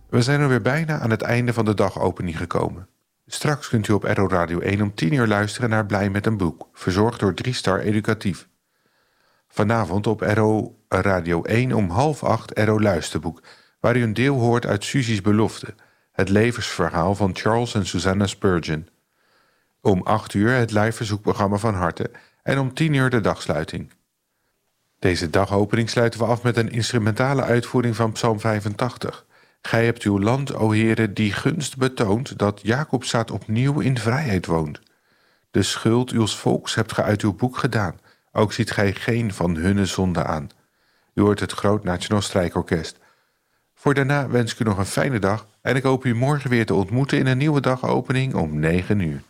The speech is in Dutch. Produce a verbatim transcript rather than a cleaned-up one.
We zijn er weer bijna aan het einde van de dagopening gekomen. Straks kunt u op R O Radio één om tien uur luisteren naar Blij met een boek, verzorgd door drie Star Educatief. Vanavond op R O Radio één om half acht R O Luisterboek, waar u een deel hoort uit Susie's Belofte, het levensverhaal van Charles en Susanna Spurgeon. Om acht uur het live verzoekprogramma van Harte en om tien uur de dagsluiting. Deze dagopening sluiten we af met een instrumentale uitvoering van Psalm vijfentachtig. Gij hebt uw land, o Heere, die gunst betoond, dat Jacobstaat opnieuw in vrijheid woont. De schuld uws volks hebt ge uit uw boek gedaan, ook ziet gij geen van hunne zonde aan. U hoort het Groot Nationaal Strijkorkest. Voor daarna wens ik u nog een fijne dag en ik hoop u morgen weer te ontmoeten in een nieuwe dagopening om negen uur.